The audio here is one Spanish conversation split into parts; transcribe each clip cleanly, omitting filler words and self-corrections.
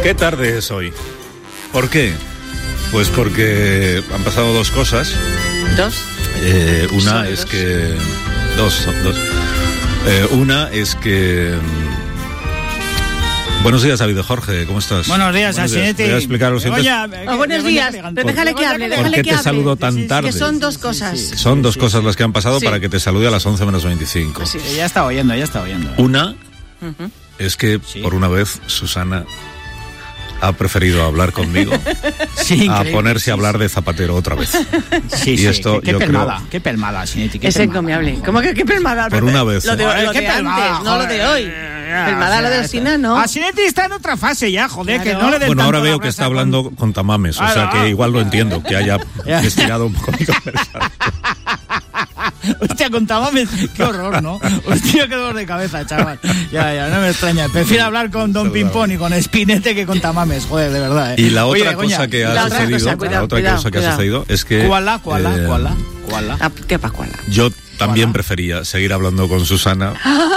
¿Qué tarde es hoy? ¿Por qué? Pues porque han pasado dos cosas. ¿Dos? Una es que... Dos. Una es que... Buenos días, David Jorge, ¿cómo estás? Buenos días, Asinetti. Voy a explicar lo siguiente. Buenos días, pero déjale que hable, ¿Por qué te saludo tan tarde? Que son dos cosas. Son dos cosas las que han pasado para que te salude a las 11 menos 25. Sí, ya está oyendo. Una es que, por una vez, Susana ha preferido hablar conmigo a ponerse a hablar de Zapatero otra vez. Y esto, qué pelmada, Asinetti. Es encomiable. ¿Cómo que qué pelmada? Por una vez. Lo de antes, no lo de hoy. Pelmada lo de Alsina, ¿no? Asinetti está en otra fase ya, joder, que no le den. Bueno, ahora veo que está hablando con Tamames, o sea que igual lo entiendo, que haya estirado un poco mi conversación. Hostia, con Tamames, qué horror, ¿no? Hostia, qué dolor de cabeza, chaval. Ya, no me extraña. Prefiero hablar con Don Pimpón y con Spinete que con Tamames, joder, de verdad. Y la otra cosa que ha sucedido es que... ¿Cuál? ¿Qué pascuala? Yo también prefería seguir hablando con Susana.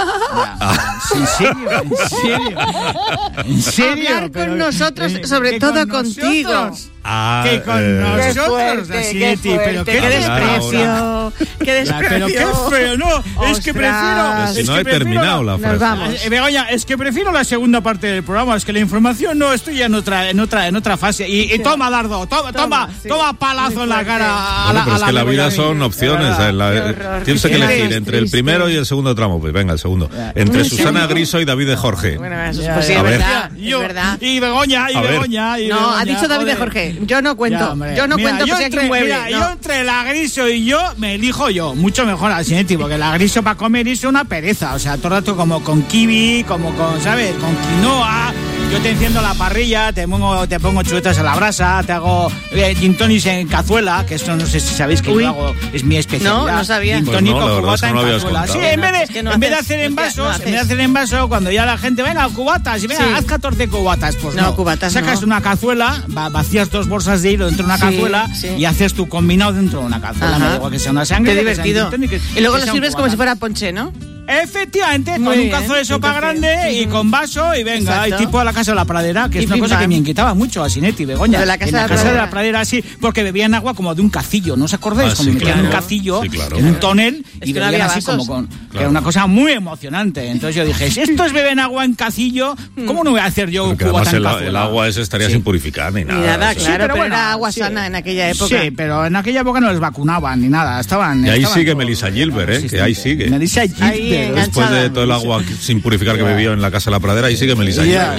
¿En serio? Hablar con nosotros, sobre todo contigo. Que con nosotros, Asinetti, pero qué desprecio. Qué desprecio. Pero qué feo, no. Es que prefiero. Si no he terminado la frase. Begoña, es que prefiero la segunda parte del programa. Es que la información no, estoy ya en otra fase. Y toma, Dardo, toma palazo en la cara. Bueno, pero es que la vida son opciones. Tienes que elegir entre el primero y el segundo tramo. Pues venga, el segundo. Entre Susana Griso y David Jorge. Bueno, eso es posible, es verdad. Y Begoña. No, ha dicho David Jorge. Yo no cuento. Yo no cuento que sea quien mueve. Yo entre la Griso y yo me elijo yo. Mucho mejor, Asinetti, porque la Griso para comer es una pereza. O sea, todo el rato como con kiwi, como con, ¿sabes? Con quinoa. Yo te enciendo la parrilla, te pongo chuletas a la brasa, te hago gin tonics en cazuela, que esto no sé si sabéis que yo hago, es mi especialidad. No sabía. Gin tonic con cubata en cazuela. Sí, en vez de hacer en vasos, cuando ya la gente, venga, cubatas, y venga, haz 14 cubatas. Pues no, cubatas sacas una cazuela, vacías 2 bolsas de hilo dentro de una cazuela y haces tu combinado dentro de una cazuela. Me da igual que sea una sangre. Qué divertido. Y luego lo sirves como si fuera ponche, ¿no? Efectivamente, con un cazo de sopa grande y con vaso y venga, y tipo a la Casa de la Pradera, que es una cosa que me inquietaba mucho a Asinetti, Begoña. En la Casa de la Pradera, sí, porque bebían agua como de un cacillo, ¿no os acordáis? Como metían un cacillo en un tonel y bebían así como con... Era una cosa muy emocionante. Entonces yo dije, si estos beben agua en cacillo, ¿cómo no voy a hacer yo cubata en cazuela? El agua ese estaría sin purificar ni nada. Ni nada, claro, pero era agua sana en aquella época. Sí, pero en aquella época no les vacunaban ni nada. Y ahí sigue Melissa Gilbert, que ahí sigue. Melissa Gilbert. Después de todo el agua sin purificar que bebió en la Casa de la Pradera, ahí sigue Melissa Gilbert.